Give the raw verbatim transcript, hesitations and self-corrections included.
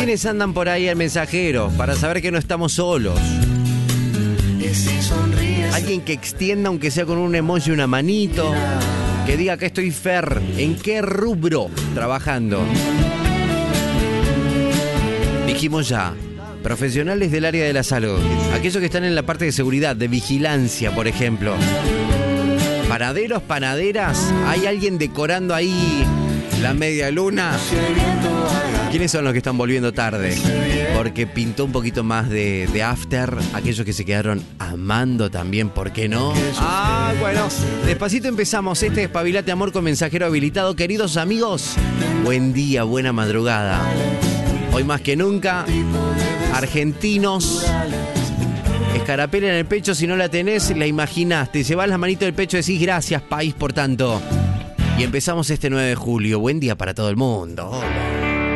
¿Quiénes andan por ahí al mensajero para saber que no estamos solos? Alguien que extienda, aunque sea con un emoji, una manito, que diga que estoy Fer. ¿En qué rubro trabajando? Dijimos ya, profesionales del área de la salud, aquellos que están en la parte de seguridad, de vigilancia, por ejemplo. Panaderos, panaderas, ¿hay alguien decorando ahí la media luna? ¿Quiénes son los que están volviendo tarde? Porque pintó un poquito más de, de after. Aquellos que se quedaron amando también, ¿por qué no? Ah, bueno, despacito empezamos este Despabilate Amor con mensajero habilitado. Queridos amigos, buen día, buena madrugada. Hoy más que nunca, argentinos, escarapela en el pecho, si no la tenés, la imaginás. Te llevás la manito del pecho y decís gracias, país, por tanto. Y empezamos este nueve de julio. Buen día para todo el mundo. Hola.